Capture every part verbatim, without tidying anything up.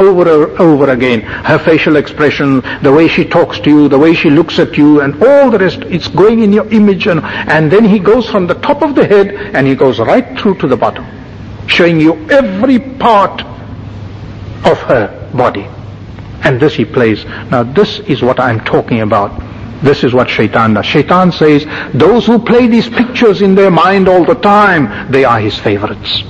over and over again. Her facial expression, the way she talks to you, the way she looks at you, and all the rest, it's going in your image. And, and then he goes from the top of the head and he goes right through to the bottom, showing you every part of her body. And this he plays. Now this is what I'm talking about. This is what shaitan does. Shaitan says, those who play these pictures in their mind all the time, they are his favorites.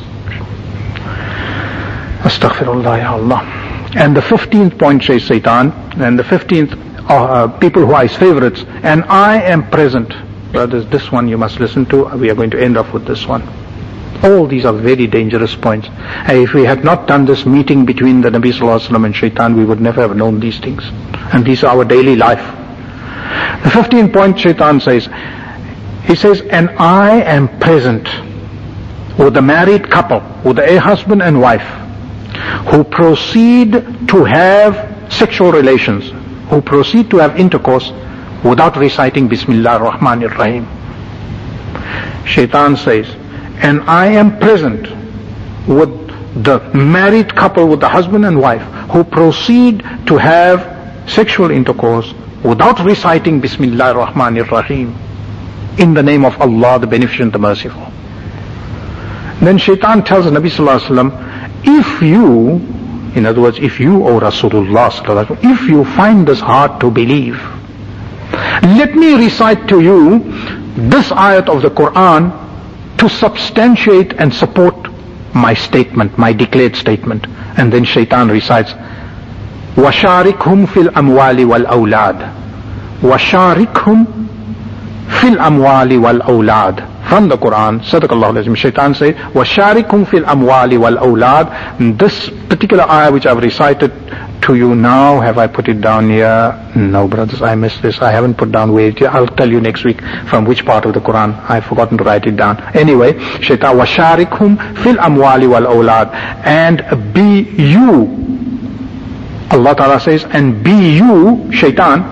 Astaghfirullah ya Allah. And the fifteenth point says Satan, and the fifteenth uh, people who are his favorites, and I am present. Brothers, this one you must listen to. We are going to end off with this one. All these are very dangerous points. And if we had not done this meeting between the Nabi Sallallahu Alaihi Wasallam and Shaitan, we would never have known these things. And these are our daily life. The fifteenth point, Shaitan says, he says, and I am present with the married couple, with a husband and wife, who proceed to have sexual relations, who proceed to have intercourse without reciting Bismillah ar-Rahman ar-Rahim. Shaitan says, and I am present with the married couple, with the husband and wife, who proceed to have sexual intercourse without reciting Bismillah ar-Rahman ar-Rahim, in the name of Allah, the Beneficent, the Merciful. Then Shaitan tells the Nabi Sallallahu Alaihi Wasallam, if you, in other words, if you, O Rasulullah Sallallahu Alaihi Wasallam, if you find this hard to believe, let me recite to you this ayat of the Quran to substantiate and support my statement, my declared statement. And then Shaitan recites, وَشَارِكْهُمْ فِي الْأَمْوَالِ وَالْأَوْلَادِ وَشَارِكْهُمْ فِي الْأَمْوَالِ وَالْأَوْلَادِ. From the Quran, Sadaqallahu Azim, Shaitan says, وَشَارِكْهُمْ فِي الْأَمْوَالِ وَالْأَوْلَادِ. This particular ayah which I've recited to you now, have I put it down here? No, brothers, I missed this. I haven't put down where it is. I'll tell you next week from which part of the Quran. I've forgotten to write it down. Anyway, Shaitan, وَشَارِكْهُمْ فِي الْأَمْوَالِ وَالْأَوْلَادِ. And be you, Allah Ta'ala says, and be you, Shaitan,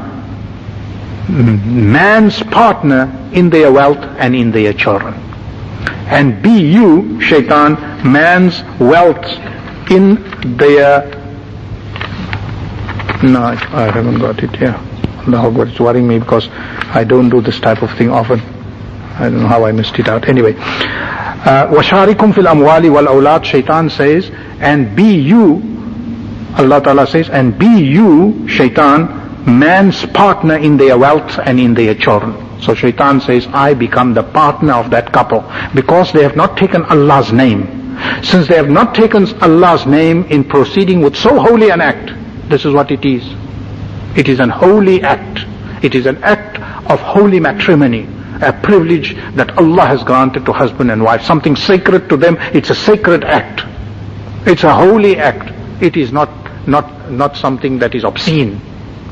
man's partner in their wealth and in their children. And be you, Shaitan, man's wealth in their... No, I haven't got it here. Allah Akbar, it's worrying me because I don't do this type of thing often. I don't know how I missed it out. Anyway, وَشَارِكُمْ فِي الْأَمْوَالِ وَالْأَوْلَادِ. Shaitan says, and be you, Allah Ta'ala says, and be you, Shaitan, man's partner in their wealth and in their children. So Shaitan says, I become the partner of that couple because they have not taken Allah's name. Since they have not taken Allah's name in proceeding with so holy an act, this is what it is. It is an holy act. It is an act of holy matrimony, a privilege that Allah has granted to husband and wife, something sacred to them. It's a sacred act. It's a holy act. It is not not not something that is obscene.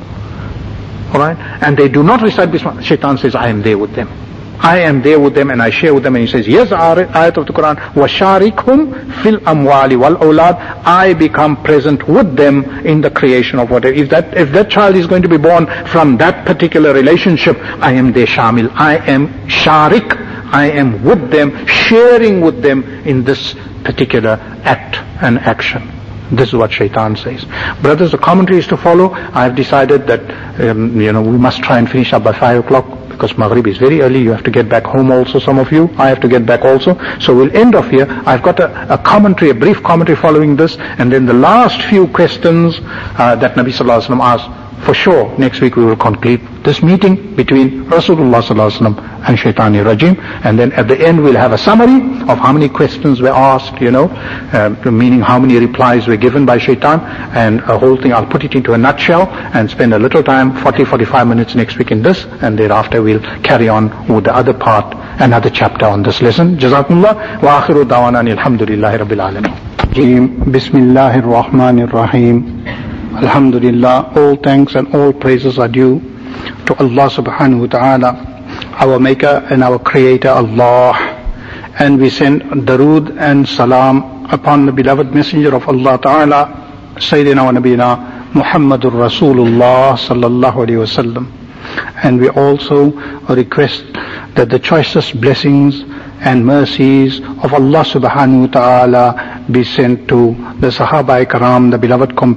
Alright? And they do not recite Bismillah. Shaitan says, I am there with them. I am there with them and I share with them. And he says, yes, ayat of the Quran, وَشَارِكْهُمْ فِي الْأَمْوَالِ وَالْأَوْلَادِ. I become present with them in the creation of whatever. If that, if that child is going to be born from that particular relationship, I am there shamil. I am sharik. I am with them, sharing with them in this particular act and action. This is what Shaitan says. Brothers, the commentary is to follow. I have decided that, um, you know, we must try and finish up by five o'clock because Maghrib is very early. You have to get back home also, some of you. I have to get back also. So we'll end off here. I've got a, a commentary, a brief commentary following this. And then the last few questions uh, that Nabi Sallallahu Alaihi Wasallam asked. For sure, next week we will complete this meeting between Rasulullah Sallallahu Alaihi Wasallam and Shaitani Rajim. And then at the end we'll have a summary of how many questions were asked, you know, uh, meaning how many replies were given by Shaitan, and a whole thing. I'll put it into a nutshell and spend a little time, forty to forty-five minutes next week in this, and thereafter we'll carry on with the other part, another chapter on this lesson. Jazakumullah wa akhiru dawana alhamdulillahi rabbil alameen. Bismillahir Rahmanir Rahim. Alhamdulillah, all thanks and all praises are due to Allah subhanahu wa ta'ala, our maker and our creator Allah. And we send darood and salam upon the beloved messenger of Allah ta'ala, Sayyidina wa Nabina Muhammadur Rasulullah sallallahu alayhi wa sallam. And we also request that the choicest blessings and mercies of Allah subhanahu wa ta'ala be sent to the Sahaba Ikram, the beloved companions